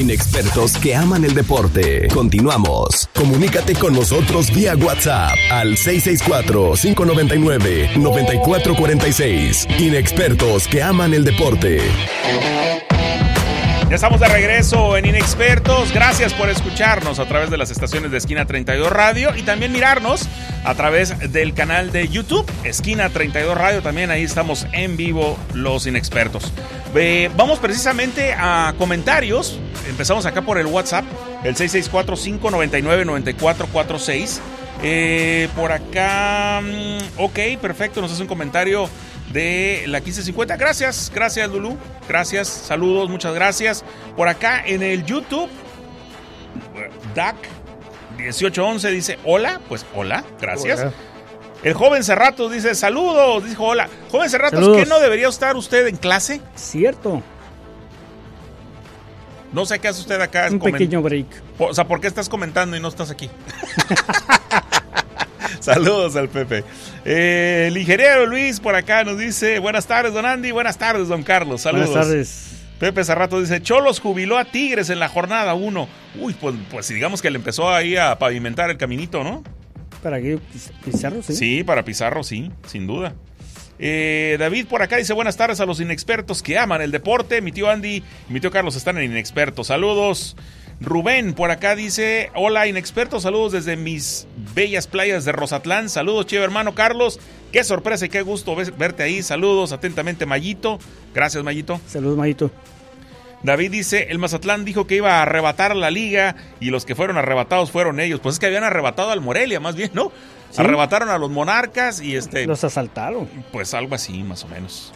Inexpertos que aman el deporte. Continuamos. Comunícate con nosotros vía WhatsApp al 664-599-9446. Inexpertos que aman el deporte. Ya estamos de regreso en Inexpertos. Gracias por escucharnos a través de las estaciones de Esquina 32 Radio y también mirarnos a través del canal de YouTube, Esquina 32 Radio. También ahí estamos en vivo los Inexpertos. Vamos precisamente a comentarios. Empezamos acá por el WhatsApp, el 664-599-9446. Por acá, ok, perfecto, nos hace un comentario de la 1550. Gracias Lulú, gracias, saludos, muchas gracias. Por acá en el YouTube, DAC 1811 dice hola, pues hola, gracias. Hola. El joven Cerratos dice saludos, dijo hola. Joven Cerratos, saludos. ¿Qué no debería estar usted en clase? Cierto. No sé qué hace usted acá. Un pequeño break. O sea, ¿por qué estás comentando y no estás aquí? Saludos al Pepe. El ingeniero Luis por acá nos dice buenas tardes, don Andy, buenas tardes, don Carlos. Saludos. Buenas tardes. Pepe Cerrato dice Cholos jubiló a Tigres en la jornada 1. Uy, pues digamos que le empezó ahí a pavimentar el caminito, ¿no? ¿Para qué? ¿Pizarro? Sí. Sí, para Pizarro, sí, sin duda. David por acá dice buenas tardes a los inexpertos que aman el deporte. Mi tío Andy y mi tío Carlos están en Inexpertos. Saludos. Rubén por acá dice hola Inexpertos, saludos desde mis bellas playas de Rozatlán. Saludos, chido hermano Carlos. Qué sorpresa y qué gusto verte ahí. Saludos, atentamente Mayito. Gracias, Mayito. Saludos, Mayito. David dice, el Mazatlán dijo que iba a arrebatar la liga y los que fueron arrebatados fueron ellos. Pues es que habían arrebatado al Morelia, más bien, ¿no? ¿Sí? Arrebataron a los Monarcas y los asaltaron. Pues algo así, más o menos.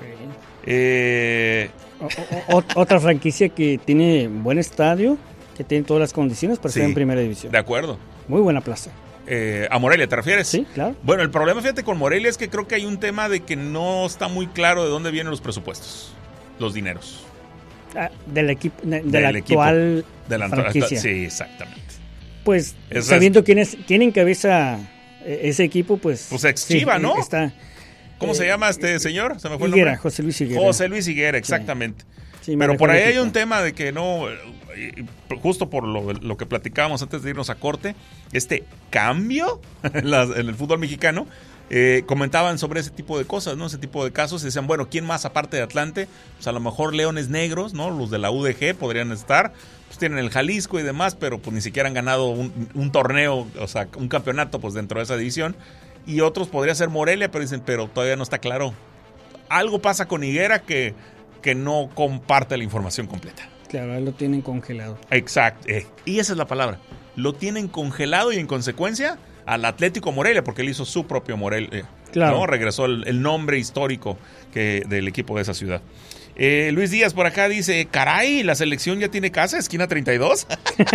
Sí. Otra franquicia que tiene buen estadio, que tiene todas las condiciones para estar en primera división. De acuerdo. Muy buena plaza. ¿A Morelia te refieres? Sí, claro. Bueno, el problema, fíjate, con Morelia es que creo que hay un tema de que no está muy claro de dónde vienen los presupuestos, los dineros. Del equipo, de la actual franquicia. Sí, exactamente. Pues, sabiendo quién encabeza ese equipo, pues... Pues ex Chiva, sí, ¿no? Está, ¿Cómo se llama este señor? ¿Se me fue Higuera, el nombre? José Luis Higuera. José Luis Higuera, exactamente. Sí, pero por ahí hay un tema de que no, justo por lo que platicábamos antes de irnos a corte, este cambio en el fútbol mexicano, comentaban sobre ese tipo de cosas, ¿no? Ese tipo de casos, y decían, bueno, ¿quién más aparte de Atlante? Pues a lo mejor Leones Negros, ¿no? Los de la UDG podrían estar, pues tienen el Jalisco y demás, pero pues ni siquiera han ganado un torneo, o sea, un campeonato pues dentro de esa división, y otros podría ser Morelia, pero dicen, pero todavía no está claro. Algo pasa con Higuera que no comparte la información completa. Claro, lo tienen congelado. Exacto, y esa es la palabra. Lo tienen congelado y en consecuencia al Atlético Morelia, porque él hizo su propio Morelia. Claro. ¿No? Regresó el nombre histórico del equipo de esa ciudad. Luis Díaz por acá dice, caray, la selección ya tiene casa, esquina 32.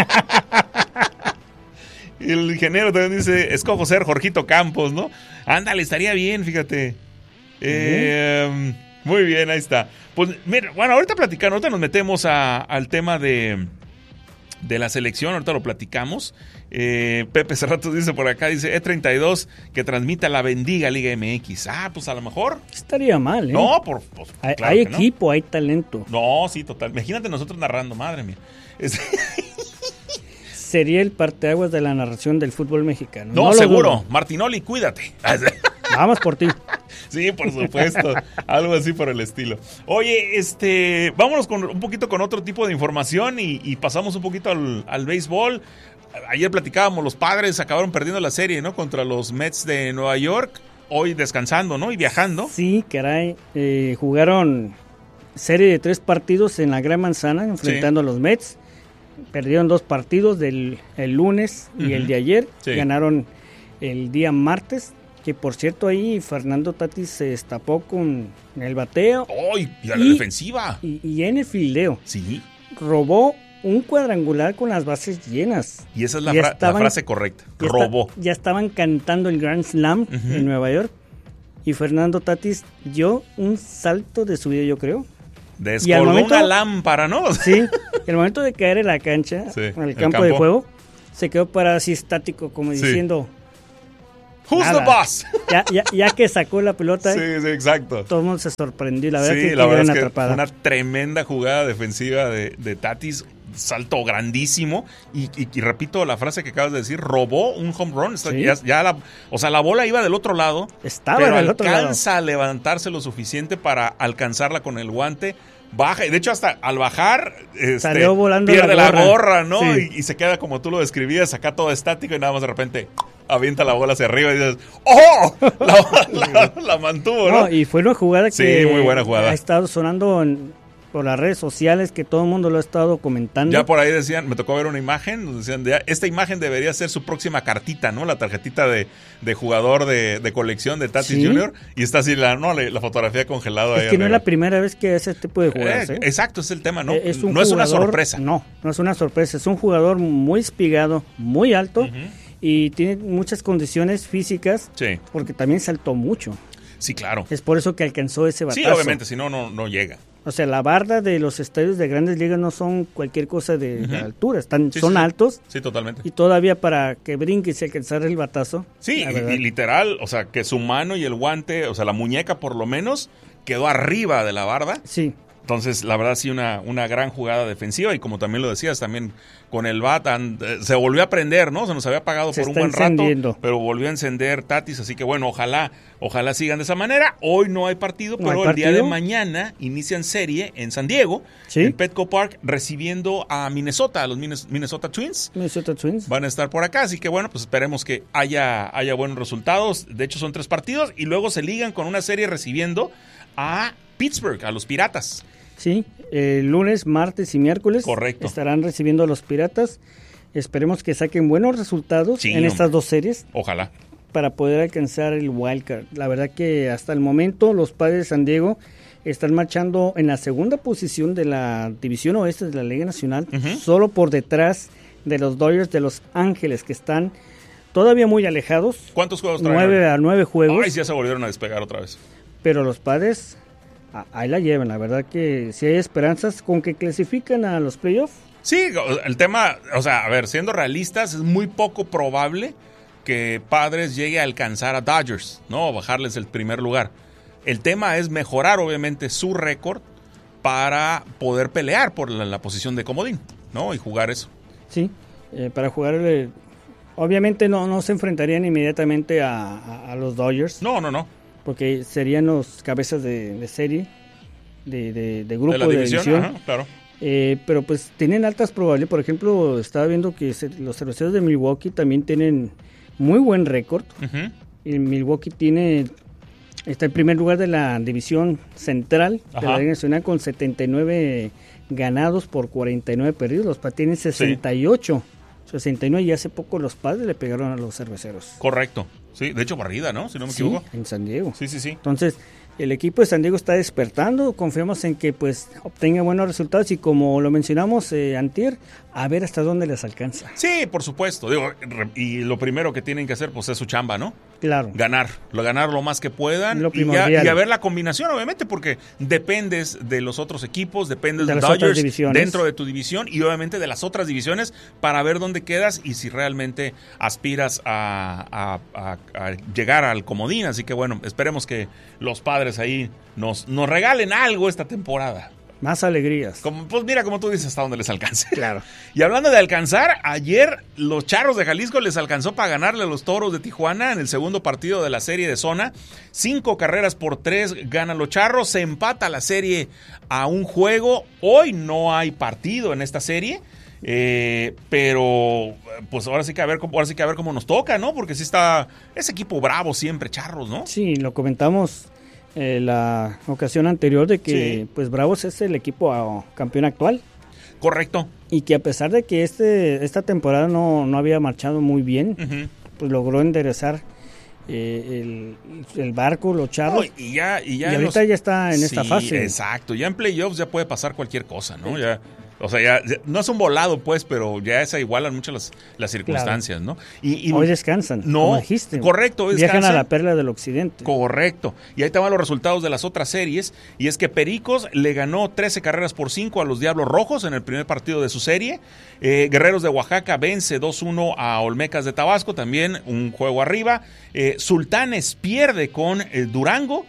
Y el ingeniero también dice, escojo ser Jorgito Campos, ¿no? Ándale, estaría bien, fíjate. Muy bien, ahí está. Pues mira, bueno, ahorita nos metemos al tema de la selección, ahorita lo platicamos. Pepe Cerratos dice por acá, dice E32 que transmita la Bendiga Liga MX. Pues a lo mejor estaría mal, ¿eh? No, hay equipo, no. Hay talento. No, sí, total. Imagínate nosotros narrando, madre mía. Sería el parteaguas de la narración del fútbol mexicano. No seguro. Martinoli, cuídate. Vamos por ti. Sí, por supuesto. Algo así por el estilo. Oye, vámonos un poquito con otro tipo de información y pasamos un poquito al béisbol. Ayer platicábamos, los Padres acabaron perdiendo la serie, ¿no? Contra los Mets de Nueva York. Hoy descansando, ¿no? Y viajando. Sí, caray. Jugaron serie de 3 partidos en la Gran Manzana, enfrentando a los Mets. Perdieron 2 partidos el lunes y el de ayer. Sí. Ganaron el día martes. Que por cierto ahí Fernando Tatis se destapó con el bateo. Y a la defensiva. Y en el fildeo. Sí. Robó un cuadrangular con las bases llenas. Y esa es la frase correcta. Robó. Ya estaban cantando el Grand Slam en Nueva York. Y Fernando Tatis dio un salto de su vida, yo creo. Descolgó una lámpara, ¿no? Sí. El momento de caer en la cancha, en el campo de juego, se quedó parado así estático, como diciendo... Who's the boss? Ya que sacó la pelota, sí, exacto. Todo el mundo se sorprendió. La verdad sí, que la verdad es que atrapada. fue una tremenda jugada defensiva de Tatis. Salto grandísimo y repito la frase que acabas de decir, robó un home run. Sí. La bola iba del otro lado, pero alcanza a levantarse lo suficiente para alcanzarla con el guante. Baja, y de hecho hasta al bajar salió volando pierde la gorra, ¿no? Sí. Y se queda como tú lo describías, acá todo estático y nada más de repente avienta la bola hacia arriba y dices, ¡oh! La mantuvo, ¿no? Y fue una jugada que muy buena jugada. Ha estado sonando por las redes sociales, que todo el mundo lo ha estado comentando. Ya por ahí decían, me tocó ver una imagen, nos decían, esta imagen debería ser su próxima cartita, ¿no? La tarjetita de jugador de colección de Tatis Jr. Y está así la fotografía congelada. Es que no es la primera vez que hace este tipo de jugadas. Exacto, es el tema, ¿no? No es una sorpresa. No es una sorpresa. Es un jugador muy espigado, muy alto y tiene muchas condiciones físicas porque también saltó mucho. Sí, claro. Es por eso que alcanzó ese batazo. Sí, obviamente, si no llega. O sea, la barda de los estadios de Grandes Ligas no son cualquier cosa de altura, son altos. Sí, totalmente. Y todavía para que brinque y se alcanzara el batazo. Sí, y literal, o sea, que su mano y el guante, o sea, la muñeca por lo menos, quedó arriba de la barda. Sí. Entonces, la verdad, sí, una gran jugada defensiva. Y como también lo decías, también con el bat se volvió a prender, ¿no? Se nos había apagado por un buen rato, pero volvió a encender Tatis. Así que bueno, ojalá sigan de esa manera. Hoy no hay partido, pero el día de mañana inician serie en San Diego, en Petco Park, recibiendo a Minnesota, a los Minnesota Twins. Minnesota Twins. Van a estar por acá, así que bueno, pues esperemos que haya buenos resultados. De hecho, son 3 partidos y luego se ligan con una serie recibiendo a Pittsburgh, a los Piratas. Sí, lunes, martes y miércoles. Correcto. Estarán recibiendo a los Piratas. Esperemos que saquen buenos resultados en estas 2 series. Ojalá. Para poder alcanzar el wildcard. La verdad que hasta el momento los Padres de San Diego están marchando en la segunda posición de la División Oeste de la Liga Nacional, solo por detrás de los Dodgers de Los Ángeles, que están todavía muy alejados. ¿Cuántos juegos traen? 9 juegos. Ay, sí, ya se volvieron a despegar otra vez. Pero los Padres ahí la llevan, la verdad que si hay esperanzas con que clasifican a los playoffs. Sí, el tema, o sea, a ver, siendo realistas, es muy poco probable que Padres llegue a alcanzar a Dodgers, ¿no? O bajarles el primer lugar. El tema es mejorar, obviamente, su récord para poder pelear por la posición de comodín, ¿no? Y jugar eso. Sí, para jugar, obviamente no se enfrentarían inmediatamente a los Dodgers. No. Porque serían los cabezas de serie, de grupo, de la división. Ajá, claro. Pero pues tienen altas probabilidades. Por ejemplo, estaba viendo que los cerveceros de Milwaukee también tienen muy buen récord. Y Milwaukee está en primer lugar de la división central de la Liga Nacional con 79 ganados por 49 perdidos. Los Padres tienen 68. 69, y hace poco los Padres le pegaron a los cerveceros. Correcto. Sí, de hecho barrida, ¿no? Si no me equivoco. En San Diego. Sí. Entonces, el equipo de San Diego está despertando, confiamos en que pues obtenga buenos resultados y como lo mencionamos antier, a ver hasta dónde les alcanza. Sí, por supuesto. Y lo primero que tienen que hacer pues es su chamba, ¿no? Claro. Ganar lo más que puedan y a ver la combinación, obviamente, porque dependes de los otros equipos, dependes de los Dodgers dentro de tu división y obviamente de las otras divisiones para ver dónde quedas y si realmente aspiras a llegar al comodín. Así que bueno, esperemos que los Padres ahí nos regalen algo esta temporada. Más alegrías. Pues mira, como tú dices, hasta donde les alcance. Claro. Y hablando de alcanzar, ayer los Charros de Jalisco les alcanzó para ganarle a los Toros de Tijuana en el segundo partido de la serie de zona. 5 carreras por 3 ganan los Charros. Se empata la serie a un juego. Hoy no hay partido en esta serie. Pero pues ahora sí que a ver cómo nos toca, ¿no? Porque sí está ese equipo bravo siempre, Charros, ¿no? Sí, lo comentamos la ocasión anterior de que pues Bravos es el equipo campeón actual. Correcto. Y que a pesar de que esta temporada no había marchado muy bien, pues logró enderezar el barco, los Charros. Y ahorita ya está en esta fase. Exacto, ya en playoffs ya puede pasar cualquier cosa, ¿no? Ya O sea, ya no es un volado, pues, pero ya se igualan mucho las circunstancias, claro, ¿no? Y hoy descansan, no, como dijiste. Correcto, hoy descansan. Viajan a la perla del occidente. Correcto. Y ahí te van los resultados de las otras series. Y es que Pericos le ganó 13-5 a los Diablos Rojos en el primer partido de su serie. Guerreros de Oaxaca vence 2-1 a Olmecas de Tabasco, también un juego arriba. Sultanes pierde con Durango,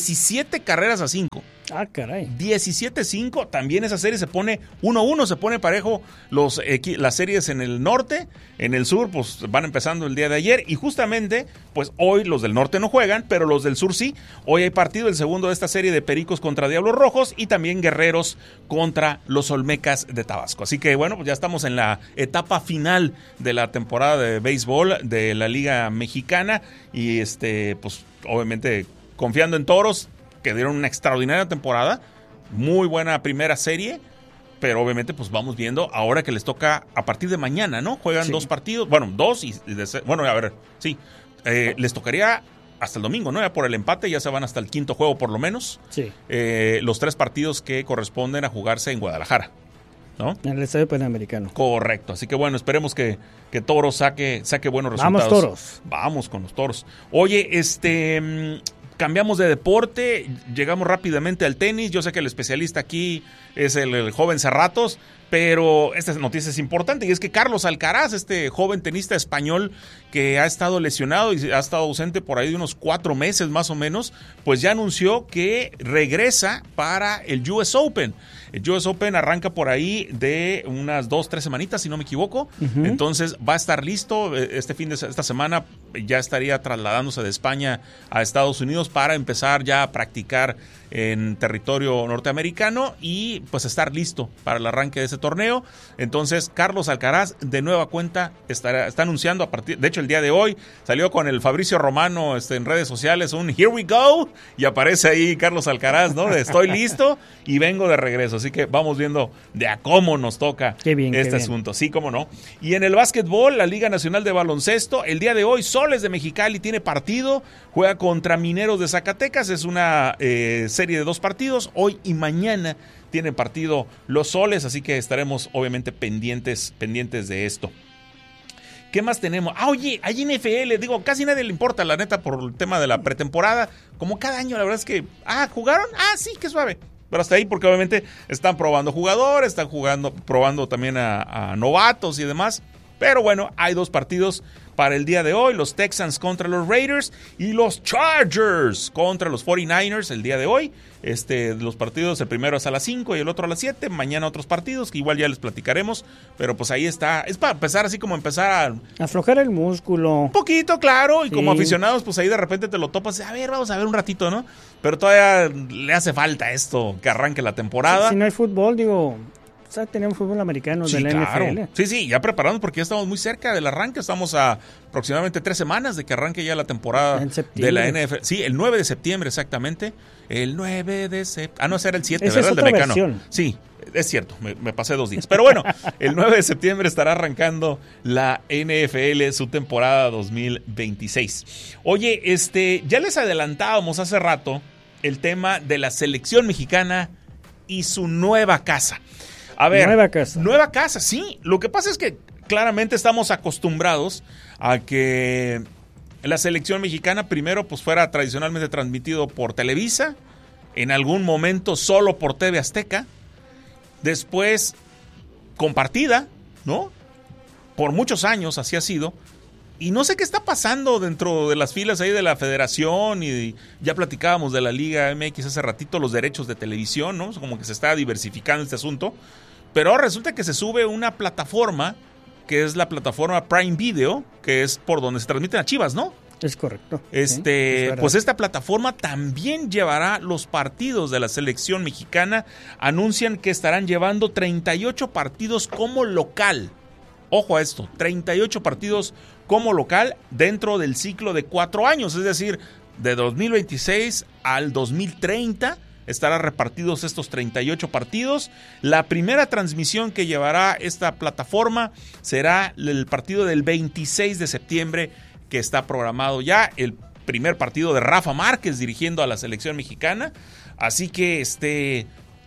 17-5. Ah, caray. 17-5, también esa serie se pone 1-1, se pone parejo las series en el norte, en el sur pues van empezando el día de ayer y justamente pues hoy los del norte no juegan, pero los del sur sí. Hoy hay partido, el segundo de esta serie de Pericos contra Diablos Rojos y también Guerreros contra los Olmecas de Tabasco. Así que bueno, pues ya estamos en la etapa final de la temporada de béisbol de la Liga Mexicana y pues obviamente confiando en Toros, que dieron una extraordinaria temporada, muy buena primera serie, pero obviamente pues vamos viendo ahora que les toca a partir de mañana, ¿no? Juegan sí. 2 partidos, bueno, 2 bueno, a ver, sí, les tocaría hasta el domingo, ¿no? Ya por el empate ya se van hasta el 5º juego por lo menos. Sí. Los 3 partidos que corresponden a jugarse en Guadalajara, ¿no? En el Estadio Panamericano. Correcto, así que bueno, esperemos que Toros saque buenos resultados. Vamos Toros. Vamos con los Toros. Oye, cambiamos de deporte, llegamos rápidamente al tenis. Yo sé que el especialista aquí es el joven Cerratos, pero esta noticia es importante y es que Carlos Alcaraz, este joven tenista español que ha estado lesionado y ha estado ausente por ahí de unos 4 meses más o menos, pues ya anunció que regresa para el US Open. El US Open arranca por ahí de unas 2-3 semanitas, si no me equivoco. Uh-huh. Entonces va a estar listo esta semana. Ya estaría trasladándose de España a Estados Unidos para empezar ya a practicar en territorio norteamericano y pues estar listo para el arranque de ese torneo. Entonces Carlos Alcaraz de nueva cuenta está anunciando a partir, de hecho el día de hoy salió con el Fabricio Romano en redes sociales un "Here we go" y aparece ahí Carlos Alcaraz, ¿no? De estoy listo y vengo de regreso. Así que vamos viendo de a cómo nos toca este asunto. Sí, cómo no. Y en el básquetbol, la Liga Nacional de Baloncesto, el día de hoy Soles de Mexicali tiene partido, juega contra Mineros de Zacatecas, es una serie de 2 partidos, hoy y mañana tienen partido los Soles, así que estaremos obviamente pendientes de esto. ¿Qué más tenemos? Oye, hay NFL, digo, casi nadie le importa, la neta, por el tema de la pretemporada, como cada año, la verdad es que, ¿jugaron? Sí, qué suave. Pero hasta ahí, porque obviamente están probando jugadores, están probando también a novatos y demás. Pero bueno, hay 2 partidos para el día de hoy, los Texans contra los Raiders y los Chargers contra los 49ers el día de hoy. Los partidos, el primero es a las 5 y el otro a las 7, mañana otros partidos que igual ya les platicaremos, pero pues ahí está, es para empezar así como empezar a aflojar el músculo. Un poquito, claro, y sí. Como aficionados pues ahí de repente te lo topas, a ver, vamos a ver un ratito, ¿no? Pero todavía le hace falta esto, que arranque la temporada. Si no hay fútbol, digo... O sea, tenemos fútbol americano de la NFL. Sí, ya preparando porque ya estamos muy cerca del arranque. Estamos a aproximadamente 3 semanas de que arranque ya la temporada de la NFL. Sí, el 9 de septiembre exactamente. El 9 de septiembre. No, ese era el 7, esa ¿verdad? Es el otra de Mecano. Versión. Sí, es cierto, me pasé 2 días. Pero bueno, el 9 de septiembre estará arrancando la NFL su temporada 2026. Oye, ya les adelantábamos hace rato el tema de la selección mexicana y su nueva casa. A ver, nueva casa, sí. Lo que pasa es que claramente estamos acostumbrados a que la selección mexicana primero pues fuera tradicionalmente transmitido por Televisa, en algún momento solo por TV Azteca, después compartida, ¿no? Por muchos años así ha sido. Y no sé qué está pasando dentro de las filas ahí de la federación y ya platicábamos de la Liga MX hace ratito, los derechos de televisión, ¿no? Como que se está diversificando este asunto. Pero ahora resulta que se sube una plataforma, que es la plataforma Prime Video, que es por donde se transmiten a Chivas, ¿no? Es correcto. Pues esta plataforma también llevará los partidos de la selección mexicana. Anuncian que estarán llevando 38 partidos como local. Ojo a esto, 38 partidos como local dentro del ciclo de 4 años, es decir, de 2026 al 2030 estará repartidos estos 38 partidos. La primera transmisión que llevará esta plataforma será el partido del 26 de septiembre, que está programado ya, el primer partido de Rafa Márquez dirigiendo a la selección mexicana. Así que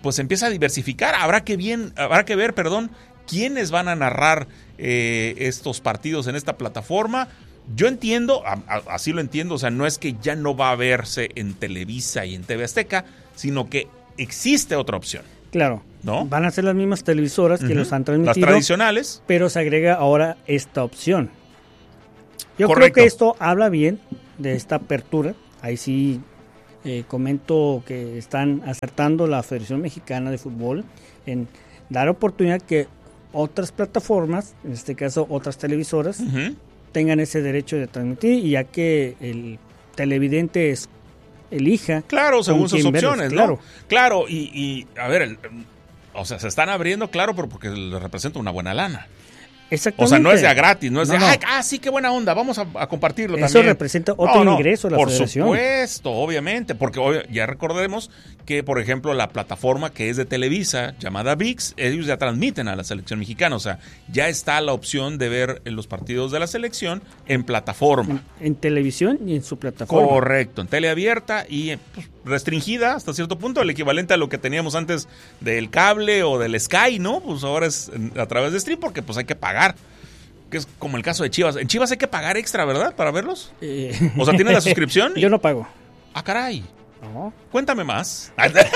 pues empieza a diversificar. Habrá que ver, quiénes van a narrar estos partidos en esta plataforma. Yo entiendo, así lo entiendo, o sea, no es que ya no va a verse en Televisa y en TV Azteca, sino que existe otra opción. Claro, ¿no? Van a ser las mismas televisoras que los han transmitido. Las tradicionales. Pero se agrega ahora esta opción. Yo Correcto. creo que esto habla bien de esta apertura. Ahí sí comento que están acertando la Federación Mexicana de Fútbol en dar oportunidad que otras plataformas, en este caso otras televisoras, tengan ese derecho de transmitir, y ya que el televidente elija. Claro, según sus opciones, verlos, ¿no? Claro, y a ver, o sea, se están abriendo, claro, pero porque les representa una buena lana. Exactamente. O sea, no es de a gratis, no es de, no. sí, qué buena onda, vamos a compartirlo Eso también. Eso representa otro ingreso a la federación. Por supuesto, obviamente, porque ya recordemos que, por ejemplo, la plataforma que es de Televisa, llamada ViX, ellos ya transmiten a la selección mexicana, o sea, ya está la opción de ver los partidos de la selección en plataforma. En televisión y en su plataforma. Correcto, en tele abierta y pues, restringida hasta cierto punto, el equivalente a lo que teníamos antes del cable o del Sky, ¿no? Pues ahora es a través de stream, porque pues hay que pagar, que es como el caso de Chivas. En Chivas hay que pagar extra, ¿verdad? Para verlos. O sea, ¿tienes la suscripción? Yo no pago. Ah, caray. No. Cuéntame más.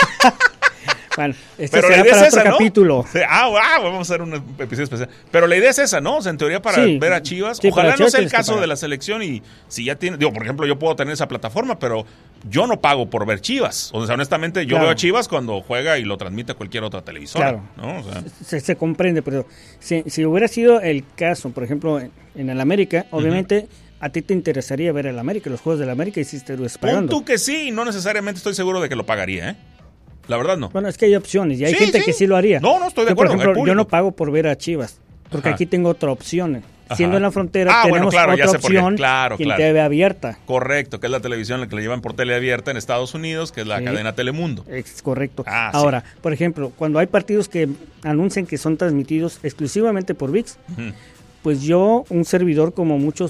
Bueno, pero será la idea para es otro esa, ¿no? capítulo. Sí, vamos a hacer un episodio especial. Pero la idea es esa, ¿no? O sea, en teoría para ver a Chivas. Sí, ojalá no sea el Chivas caso de la selección y si ya tiene... Digo, por ejemplo, yo puedo tener esa plataforma, pero yo no pago por ver Chivas. O sea, honestamente, yo veo a Chivas cuando juega y lo transmite cualquier otra televisora. Claro. ¿no? O sea, Se comprende, pero si hubiera sido el caso, por ejemplo, en el América, obviamente... A ti te interesaría ver el América, los juegos del América, y si estuvieras pagando. Pon tú que sí, no necesariamente estoy seguro de que lo pagaría, ¿eh? La verdad no. Bueno, es que hay opciones y hay gente que sí lo haría. No, estoy de acuerdo. Por ejemplo, yo no pago por ver a Chivas, porque aquí tengo otra opción. Siendo en la frontera, tenemos otra opción que en TV abierta. Correcto, que es la televisión la que le llevan por tele abierta en Estados Unidos, que es la cadena Telemundo. Es correcto. Ahora, por ejemplo, cuando hay partidos que anuncian que son transmitidos exclusivamente por ViX, pues yo, un servidor como muchos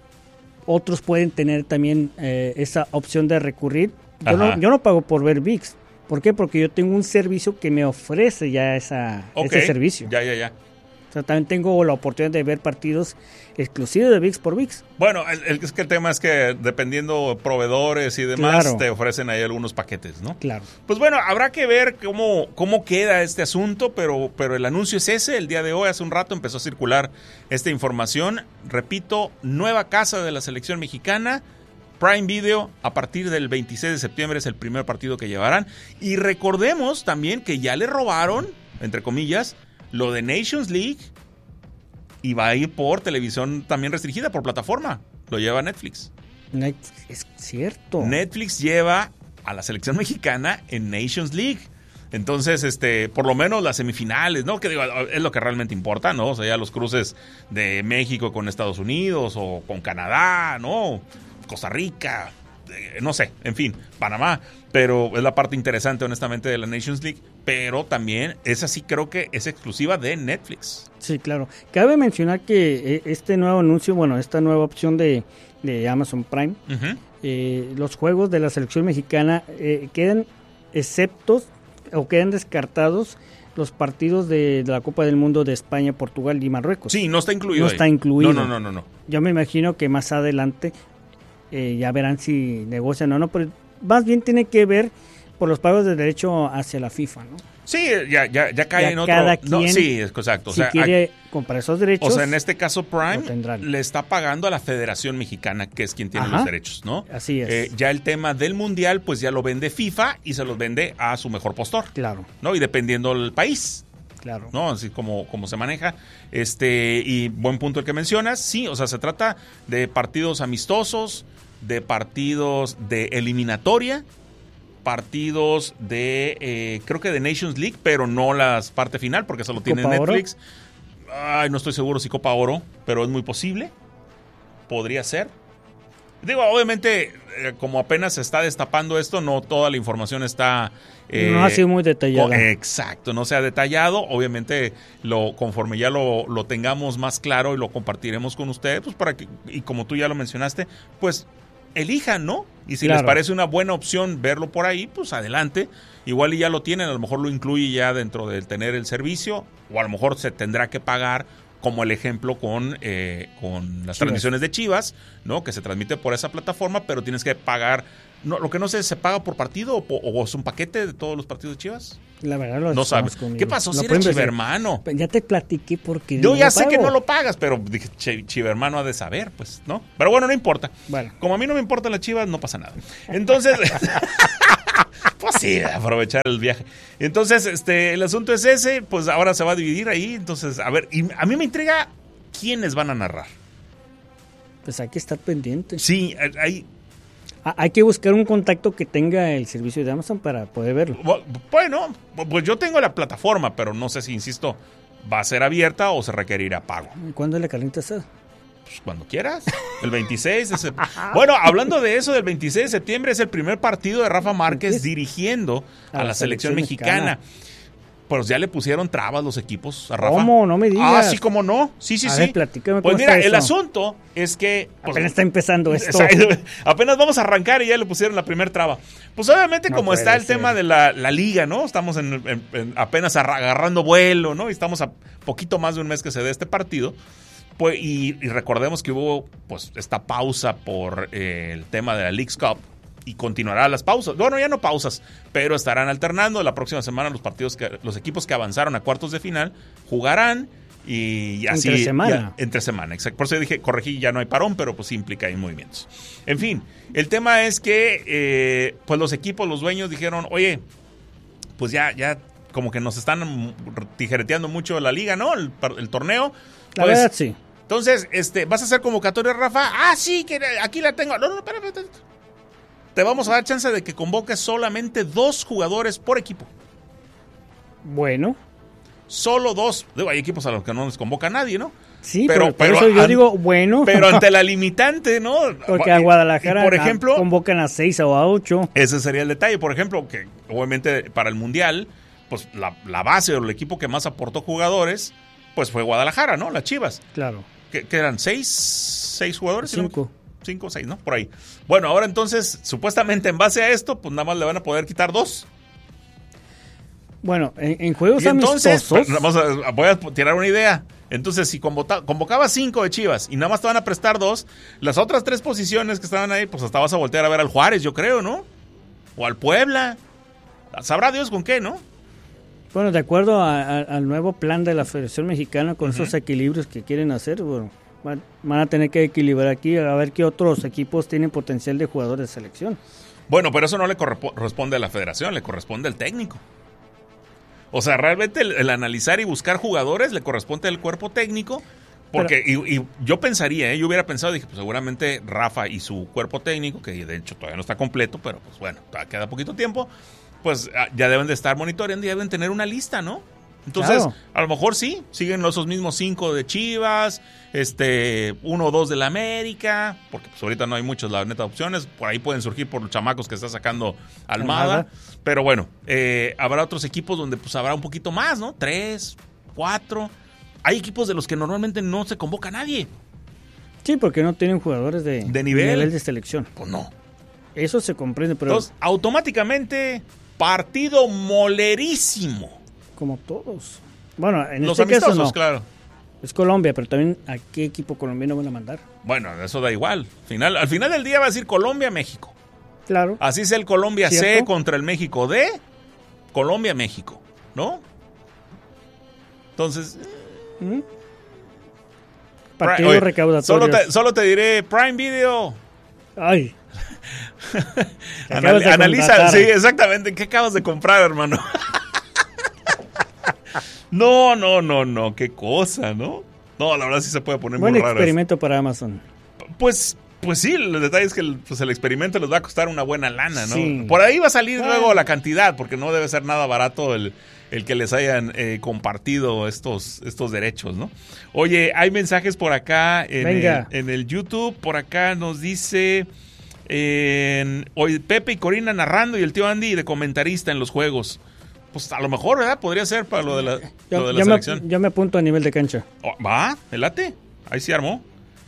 otros pueden tener también esa opción de recurrir. Yo no pago por ver ViX. ¿Por qué? Porque yo tengo un servicio que me ofrece ya ese servicio. Ya. O sea, también tengo la oportunidad de ver partidos exclusivos de ViX por ViX. Bueno, es que el tema es que dependiendo proveedores y demás, te ofrecen ahí algunos paquetes, ¿no? Claro. Pues bueno, habrá que ver cómo queda este asunto, pero el anuncio es ese. El día de hoy, hace un rato, empezó a circular esta información. Repito, nueva casa de la selección mexicana. Prime Video, a partir del 26 de septiembre es el primer partido que llevarán. Y recordemos también que ya le robaron, entre comillas, lo de Nations League, y va a ir por televisión también restringida, por plataforma. Lo lleva Netflix. Es cierto. Netflix lleva a la selección mexicana en Nations League. Entonces, por lo menos las semifinales, ¿no? Que digo, es lo que realmente importa, ¿no? O sea, ya los cruces de México con Estados Unidos o con Canadá, ¿no? Costa Rica, no sé, en fin, Panamá, pero es la parte interesante, honestamente, de la Nations League, pero también esa sí creo que es exclusiva de Netflix. Sí, claro. Cabe mencionar que este nuevo anuncio, esta nueva opción de Amazon Prime, los juegos de la selección mexicana quedan exceptos o quedan descartados los partidos de la Copa del Mundo de España, Portugal y Marruecos. Sí, no está incluido. No está incluido. No. Yo me imagino que más adelante ya verán si negocian o no, pero más bien tiene que ver por los pagos de derecho hacia la FIFA, ¿no? Sí, ya cae en otro. Cada quien, sí, es exacto. Si quiere comprar esos derechos. O sea, en este caso Prime le está pagando a la Federación Mexicana, que es quien tiene los derechos, ¿no? Así es. Ya el tema del Mundial, pues ya lo vende FIFA y se los vende a su mejor postor. Claro. ¿No? Y dependiendo del país. Claro. ¿No? Así como se maneja. Y buen punto el que mencionas. Sí, o sea, se trata de partidos amistosos, de partidos de eliminatoria, partidos de creo que de Nations League, pero no la parte final porque solo tiene Netflix. No estoy seguro si Copa Oro, pero es muy posible. Podría ser. Digo, obviamente, como apenas se está destapando esto, no toda la información está... no ha sido muy detallada. Exacto, no se ha detallado. Obviamente, conforme ya lo tengamos más claro y lo compartiremos con ustedes, pues para que, y como tú ya lo mencionaste, pues elijan, ¿no? Y si les parece una buena opción verlo por ahí, pues adelante. Igual y ya lo tienen, a lo mejor lo incluye ya dentro del tener el servicio, o a lo mejor se tendrá que pagar, como el ejemplo con las transmisiones de Chivas, ¿no? Que se transmite por esa plataforma, pero tienes que pagar. No, lo que no sé, ¿se paga por partido o es un paquete de todos los partidos de Chivas? La verdad lo no sabes. ¿Qué pasó si eres chivermano? Ya te platiqué porque yo ya sé que no lo pagas, pero dije, chivermano ha de saber, pues, ¿no? Pero bueno, no importa. Bueno. Como a mí no me importan las Chivas, no pasa nada. Entonces, pues sí, aprovechar el viaje. Entonces, el asunto es ese, pues ahora se va a dividir ahí. Entonces, a ver, y a mí me intriga quiénes van a narrar. Pues hay que estar pendientes. Sí, hay que buscar un contacto que tenga el servicio de Amazon para poder verlo. Bueno, pues yo tengo la plataforma, pero no sé si, insisto, va a ser abierta o se requerirá pago. ¿Cuándo le calientas eso? Pues cuando quieras. El 26 de septiembre. Bueno, hablando de eso, del 26 de septiembre es el primer partido de Rafa Márquez dirigiendo a la selección mexicana. Pues ya le pusieron trabas los equipos a Rafa. ¿Cómo? No me digas. Sí, cómo no. Sí. A ver, platícame. Pues mira, el asunto es que... Pues, apenas está empezando esto. Apenas vamos a arrancar y ya le pusieron la primer traba. Pues obviamente como está el tema de la liga, ¿no? Estamos apenas agarrando vuelo, ¿no? Y estamos a poquito más de un mes que se dé este partido. Pues, y recordemos que hubo pues esta pausa por el tema de la Leagues Cup. Y continuará las pausas. Bueno, ya no pausas, pero estarán alternando. La próxima semana los equipos que avanzaron a cuartos de final jugarán y así. Entre semana. Entre semana, exacto. Por eso dije, corregí, ya no hay parón, pero pues implica ahí movimientos. En fin, el tema es que pues los equipos, los dueños dijeron, oye, pues ya como que nos están tijereteando mucho la liga, ¿no? El torneo. La verdad, sí. Entonces, ¿vas a hacer convocatoria, Rafa? Ah, sí, que aquí la tengo. No, espérame. Te vamos a dar chance de que convoques solamente 2 jugadores por equipo. Bueno. Solo 2. Hay equipos a los que no les convoca nadie, ¿no? Sí, pero eso yo digo, bueno. Pero ante la limitante, ¿no? Porque a Guadalajara por ejemplo, convocan a 6 o a 8. Ese sería el detalle. Por ejemplo, que obviamente para el Mundial, pues la base o el equipo que más aportó jugadores, pues fue Guadalajara, ¿no? Las Chivas. Claro. ¿Que eran 6 jugadores? 5. 5 o 6, ¿no? Por ahí. Bueno, ahora entonces, supuestamente en base a esto, pues nada más le van a poder quitar 2. Bueno, en juegos entonces, amistosos... voy a tirar una idea. Entonces, si convocabas 5 de Chivas y nada más te van a prestar 2, las otras 3 posiciones que estaban ahí, pues hasta vas a voltear a ver al Juárez, yo creo, ¿no? O al Puebla. Sabrá Dios con qué, ¿no? Bueno, de acuerdo al nuevo plan de la Federación Mexicana, con esos equilibrios que quieren hacer, bueno... Van a tener que equilibrar aquí a ver qué otros equipos tienen potencial de jugadores de selección. Bueno, pero eso no le corresponde a la federación, le corresponde al técnico. O sea, realmente el analizar y buscar jugadores le corresponde al cuerpo técnico. Porque y yo pensaría, yo hubiera pensado, dije, pues seguramente Rafa y su cuerpo técnico, que de hecho todavía no está completo, pero pues bueno, todavía queda poquito tiempo, pues ya deben de estar monitoreando y deben tener una lista, ¿no? Entonces, claro, a lo mejor sí, siguen esos mismos 5 de Chivas, 1 o 2 de la América, porque pues ahorita no hay muchas, la neta, opciones. Por ahí pueden surgir por los chamacos que está sacando Almada. Pero bueno, habrá otros equipos donde pues habrá un poquito más, ¿no? 3, 4. Hay equipos de los que normalmente no se convoca a nadie. Sí, porque no tienen jugadores de nivel de selección. Pues no. Eso se comprende, pero... Entonces, automáticamente, partido molerísimo. Como todos. Bueno, en los este caso no. Claro. Es Colombia, pero también ¿a qué equipo colombiano van a mandar? Bueno, eso da igual. Al final del día va a decir Colombia-México. Claro. Así sea el Colombia C contra el México D, Colombia-México, ¿no? Antonces... Partido recaudatorio. Solo te diré Prime Video. Ay. Analiza, sí, exactamente. ¿Qué acabas de comprar, hermano? No, qué cosa, ¿no? No, la verdad sí se puede poner muy raras. Buen experimento para Amazon. Pues sí, el detalle es que el experimento les va a costar una buena lana, ¿no? Sí. Por ahí va a salir luego la cantidad, porque no debe ser nada barato el que les hayan compartido estos derechos, ¿no? Oye, hay mensajes por acá en el YouTube. Por acá nos dice hoy Pepe y Corina narrando y el tío Andy de comentarista en los juegos. Pues a lo mejor, ¿verdad? Podría ser para lo de la selección. Yo me apunto a nivel de cancha. Va, el late. Ahí sí armó.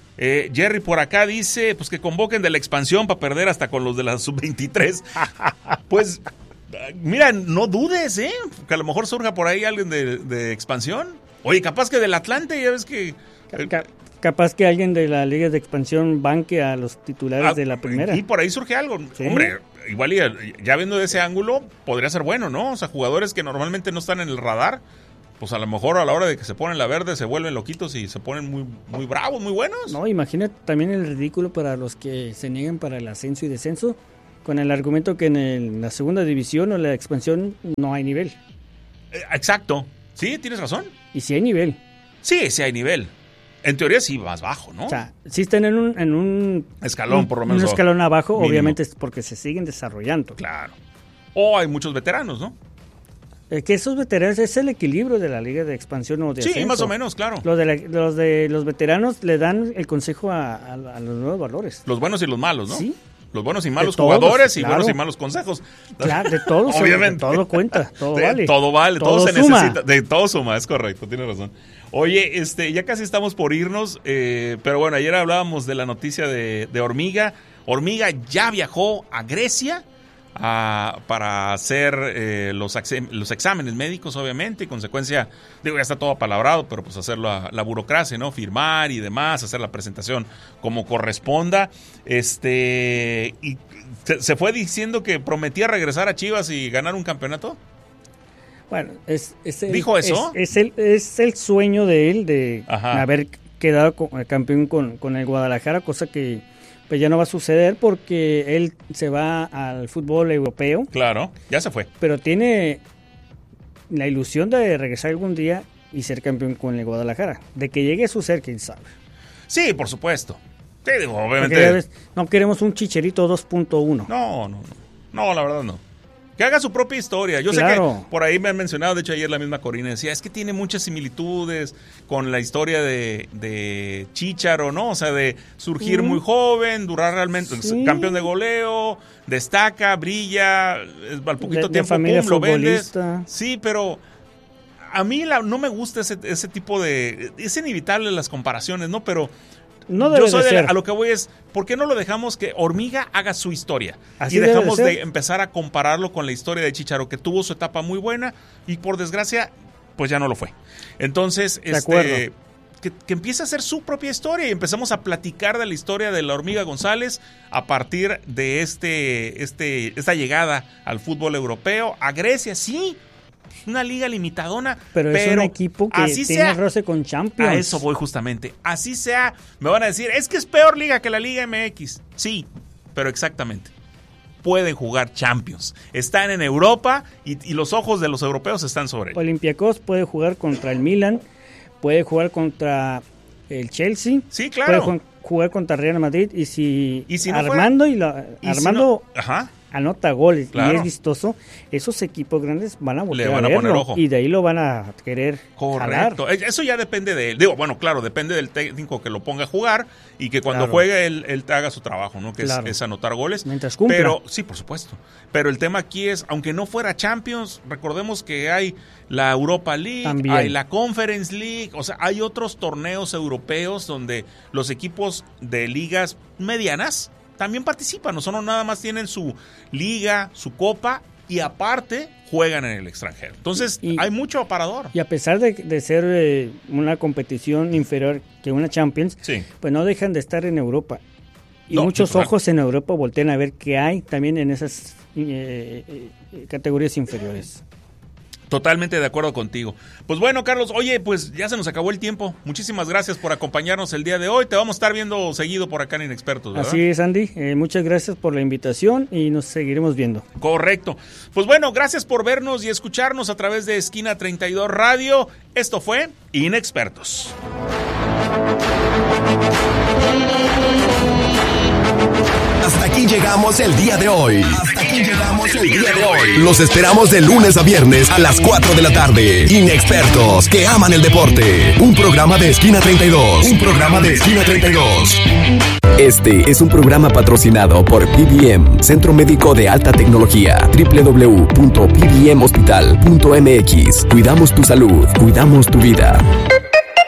Jerry por acá dice, pues que convoquen de la expansión para perder hasta con los de la sub-23. Pues, mira, no dudes, que a lo mejor surja por ahí alguien de expansión. Oye, capaz que del Atlante, ya ves que... Capaz que alguien de la Liga de Expansión banque a los titulares de la primera. Y por ahí surge algo. ¿Sí? Hombre, igual ya viendo de ese ángulo, podría ser bueno, ¿no? O sea, jugadores que normalmente no están en el radar, pues a lo mejor a la hora de que se ponen la verde se vuelven loquitos y se ponen muy, muy bravos, muy buenos. No, imagínate también el ridículo para los que se niegan para el ascenso y descenso, con el argumento que en la segunda división o la expansión no hay nivel. Exacto. Sí, tienes razón. Y sí hay nivel. Sí hay nivel. En teoría sí más bajo, ¿no? O sea, sí están en un escalón, por lo menos. Un escalón abajo, mínimo. Obviamente es porque se siguen desarrollando. Claro. O hay muchos veteranos, ¿no? Que esos veteranos es el equilibrio de la Liga de Expansión o de ascenso. Sí, más o menos, claro. Los veteranos le dan el consejo a los nuevos valores. Los buenos y los malos, ¿no? Sí. Los buenos y malos jugadores y buenos y malos consejos. Claro, de todos. Obviamente. Todo cuenta, todo vale. Todo vale, todo se suma. necesita. De todo suma, es correcto, tienes razón. Oye, ya casi estamos por irnos, pero bueno, ayer hablábamos de la noticia de Hormiga. Hormiga ya viajó a Grecia para hacer los exámenes médicos, obviamente, y consecuencia, digo, ya está todo apalabrado, pero pues hacer la burocracia, ¿no? Firmar y demás, hacer la presentación como corresponda. Y se fue diciendo que prometía regresar a Chivas y ganar un campeonato. Bueno, ¿dijo eso? Es el sueño de él de haber quedado campeón con el Guadalajara, cosa que pues ya no va a suceder porque él se va al fútbol europeo. Claro, ya se fue. Pero tiene la ilusión de regresar algún día y ser campeón con el Guadalajara. De que llegue a suceder, quién sabe. Sí, por supuesto. Sí, digo, obviamente. No queremos un Chicharito 2.1. No, la verdad no. Que haga su propia historia. Yo sé que por ahí me han mencionado, de hecho ayer la misma Corina decía, es que tiene muchas similitudes con la historia de Chícharo, ¿no? O sea, de surgir muy joven, durar realmente, campeón de goleo, destaca, brilla, al poquito tiempo, familia lo vendes. futbolista. Sí, pero a mí no me gusta ese tipo de... Es inevitable las comparaciones, ¿no? Pero... No debe yo soy de ser. A lo que voy es, ¿por qué no lo dejamos que Hormiga haga su historia? Así y dejamos de empezar a compararlo con la historia de Chícharo, que tuvo su etapa muy buena y por desgracia, pues ya no lo fue. Entonces, que empiece a hacer su propia historia y empezamos a platicar de la historia de la Hormiga González a partir de esta llegada al fútbol europeo, a Grecia, sí. Una liga limitadona, pero es un equipo que tiene roce con Champions. A eso voy justamente. Así sea, me van a decir, es que es peor liga que la Liga MX. Sí, pero exactamente. Pueden jugar Champions. Están en Europa y los ojos de los europeos están sobre ellos. Olympiacos puede jugar contra el Milan, puede jugar contra el Chelsea. Sí, claro. Puede jugar contra Real Madrid y si no Armando anota goles y es vistoso, esos equipos grandes van a volver a verlo, poner ojo. Y de ahí lo van a querer Correcto. Jalar. Eso ya depende de él. Digo, bueno, claro, depende del técnico que lo ponga a jugar y que cuando juegue él haga su trabajo, ¿no? Que es anotar goles. Mientras cumpla. Pero, sí, por supuesto. Pero el tema aquí es, aunque no fuera Champions, recordemos que hay la Europa League, también hay la Conference League, o sea, hay otros torneos europeos donde los equipos de ligas medianas también participan, no solo nada más tienen su liga, su copa y aparte juegan en el extranjero. Entonces hay mucho aparador. Y a pesar de ser una competición inferior que una Champions, pues no dejan de estar en Europa. Y muchos ojos en Europa voltean a ver qué hay también en esas categorías inferiores. Totalmente de acuerdo contigo. Pues bueno, Carlos, oye, pues ya se nos acabó el tiempo. Muchísimas gracias por acompañarnos el día de hoy. Te vamos a estar viendo seguido por acá en Inexpertos, ¿verdad? Así es, Andy. Muchas gracias por la invitación y nos seguiremos viendo. Correcto. Pues bueno, gracias por vernos y escucharnos a través de Esquina 32 Radio. Esto fue Inexpertos. Hasta aquí llegamos el día de hoy. Los esperamos de lunes a viernes a las 4 de la tarde. Inexpertos que aman el deporte. Un programa de Esquina 32. Este es un programa patrocinado por PBM, Centro Médico de Alta Tecnología. www.pbmhospital.mx. Cuidamos tu salud, cuidamos tu vida.